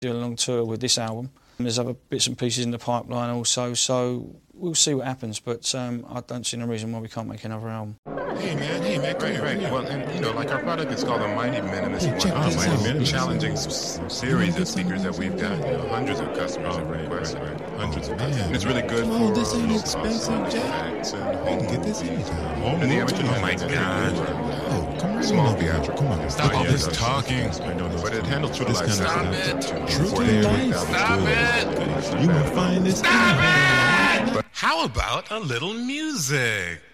Do a long tour with this album. There's other bits and pieces in the pipeline also, so we'll see what happens, but I don't see no reason why we can't make another album. Hey man, right. Well, and like our product is called the Mighty Minimalist One. Challenging series of speakers that we've got, hundreds of customers have requested. Hundreds of customers. And it's really good for this ain't expensive, Jack. You can get this anytime. And the amateur, oh my God. Oh, come on. Small theatrical. Come on. Stop all this talking. I know this. But it handles true to life. Stop it. True to life. Stop it. You will find this. Stop it. How about a little music?